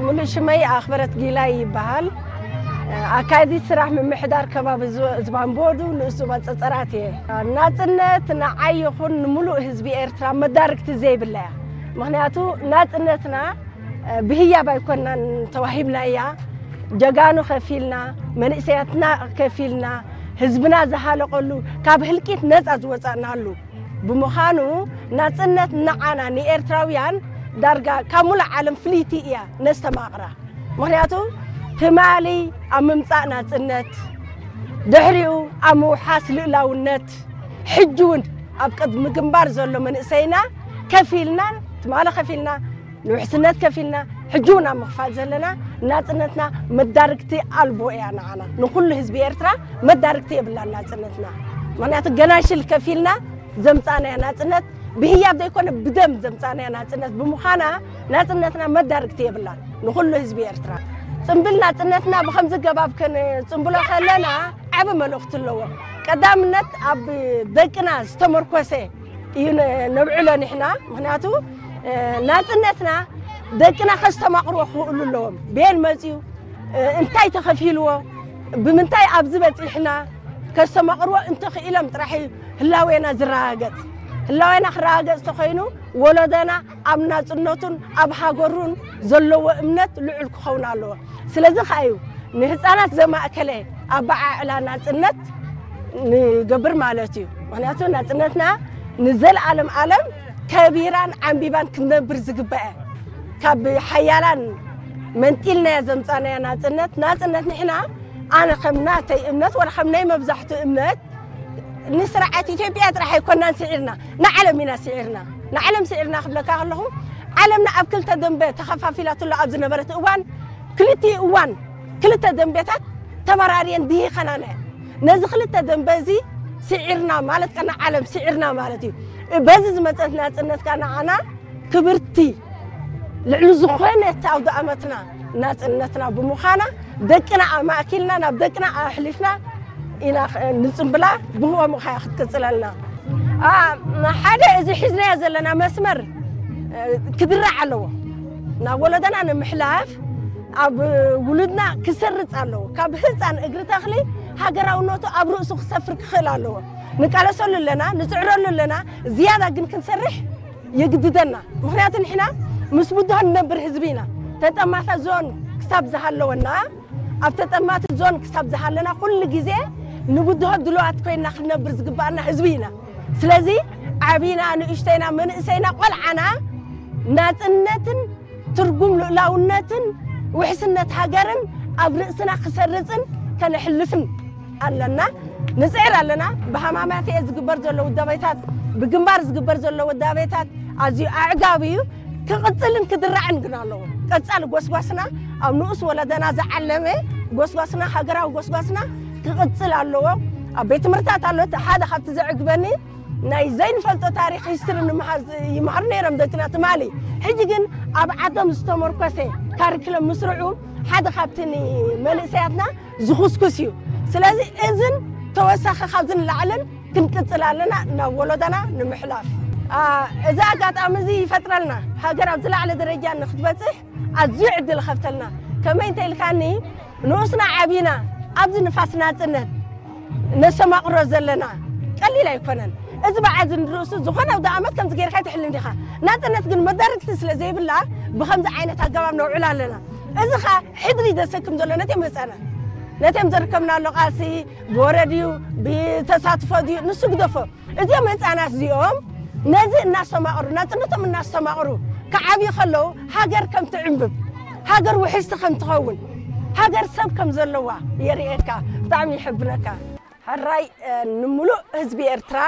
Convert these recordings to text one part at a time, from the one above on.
ملوش مي أخبرت جيلاي بهال أكادي سرح من محدار كباب زبان بودو نسوبات أسراتي ناتنت نعيخون ملو هزبي إرترا مدارك تزي بالله مهنياتو ناتنتنا بهيا بايكونا توهيبنا إياه جاقانو خفيلنا منئسياتنا كفيلنا هزبنا زهالو قلو كاب هلكيت ناس أزوزانا له بمخانو ناتنت نعانا ني إرتراويان دارجا كامل عالم فليتي إياه نستماغرا مهنياتو تمالي أممتانا تنت دحريو أمو حاسل لاونت حجون أبقد مقنبار زولو من إسينا كفيلنا تمالا خفيلنا نوحسنات كفيلنا حجونا مخفات زلنا ناتنتنا مداركتي ألبو إيانا عنا نقول هزبي إرترا مداركتي بلا ناتنتنا معناتو قناشل كفيلنا زمتانا يا ناتنت بهي بدا يكون بدم زمتانا يا ناتنت بمخانا ناتنتنا مداركتي بلا نقول هزبي إرترا صنبلنا تنتنا بخمس جباب كان صنبلا خلنا عب ملوخت اللوا قدامنت أب دقنا استمركوسه نبعله نحنا مهناتو ناتنتنا دقنا خستمقروا خول اللهم بين مزيو انتي تخفيلوا بمنتي أبزبت إحنا كستمقروا انت خيلم ترحي هلاوينا زراقت هلاوينا خراقت تخينو ولدنا أمنا تنوتن أبها قرون زلوا أمنت لعلك خونا له سلزق خايو نهزانات زما أكله أبع على ناتنت نجبر مالتيو معناته ناتنتنا نزل عالم كبيران عم بيبان كنا برزق بقى كاب حيالان منتيلنا يا زمتانا يا ناتنت نحنا أنا خمناتي أمنت ولا خمناي مبزحت أمنت نسرعت إثيوبيا راح يكون سعرنا نعلم من سعرنا نعلم سعرنا قبلك اللهم علمنا أبكل تدنبه تخفافيلات الله أبز نبرت أوان كلتي أوان كلتا دنبيتات تمرارين دي خنانه نزخل التدنبزي سعرنا مالت كان عالم سعرنا مالتي بزز متنا تنت كان أنا كبرتي لعلزخانة تعود أمتنا ناتنتنا بمخانا دكنا أماكلنا نبدكنا أحلفنا إلى نصنبلا بهو مخايا خد كسلنا حدا إذا حزنا يزلنا مسمر كدرع علو نا ولدنا نمحلاف أب ولدنا كسرت علو كاب هزان إجر تخلي هاجروا نوتو أبرو سوق سفر خلالو نقال سول لنا نسعر لنا زيادة جن كنسرح يجددنا مخنيات نحنا مسبودها نبر حزبينا تتأمات زون كسب زهلونا أب تتأمات زون كسب زهلنا كل جزء نبودها دلوقتي كنا خلنا برزق بأنا حزبينا سلزي عبينا نشتينا من سينا قلعنا ناتنتن ترجم لونتن وحسنة هجرن أبرئسنا خسرتن كان حلفن قالنا نسعر لنا بحمامات يزجبر زلوا والدبيتات بجنبار زجبر زلوا والدبيتات عزيو أعجابيو كقتلن كدرعن قنالو قتل قصقصنا أو نقص ولدنا زعلمه قصقصنا هجرا وقصقصنا كقتل اللوا أبيت مرتات اللوا هذا خبت زعجبني ناي زين فلتو تاريخ يستر يمحرني رمدتنا تمالي حجيجن أب عدم استمر كسي كاركلم مسرعون حدا خبتني ملسياتنا زخوس كسيو سلازي إذن توسخ خازن العلن كنكتل لنا نولدنا نمحلاف إذا قات أمزي فترة لنا هاجر أبزل على درجة نخطبته أزعد الخفتلنا كما أنت الكاني نوصنا عبينا أبز نفسنا تنت نسمع رزلنا قليل يكونن إذا بعد ندرس زخنا ودعمت كم تغير خايت حلم ديخا ناتنا تقول مدارك تسلا زي بالله بخمس عينات هالجواب نوعلا لنا إذا خا حدري دسكم دولنا نتيم مسألة نتيم زركمنا اللقاسي بورديو بتصادفوا ديو نسوق دفو إذا ما أنا زيوم نزل الناس سماعرو ناتنا تم الناس سماعرو كعبي خلو هاجر كم تعمب هاجر وحست كم تخون هاجر سب كم زلوا يريك طعم يحبناك هالراي نملو هزبي إرترا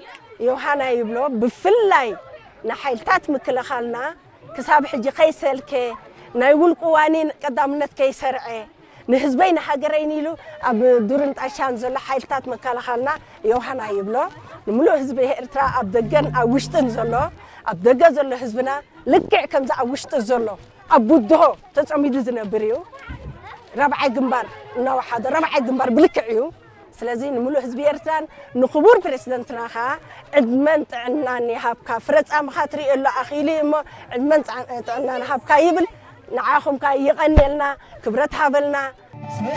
يوحنا يبلو بفلاي نحيلتات مكلا خالنا كساب حجي قيسل كي نايقول قوانين قدامنت كي سرعي نحزبين حاجرين له أب دورنت عشان زلا حيلتات مكلا خالنا يوحنا يبلو نملو هزبي إرترا أبدجن أوشتن زلا أبدجن زلا حزبنا لكع كم زع أوشت زلا أبوده تسعميد زنا بريو ربع جنبار نوع هذا ربع جنبار بلكعيو سلازين ملو حزبي إرتران نخبور بريسيدنتنا خا عدمنت عنا نهاب كافرت أم خاطري إلا أخيلي إما عدمنت عنا نهاب كايبل نعاهم كا يغني لنا كبرت حابلنا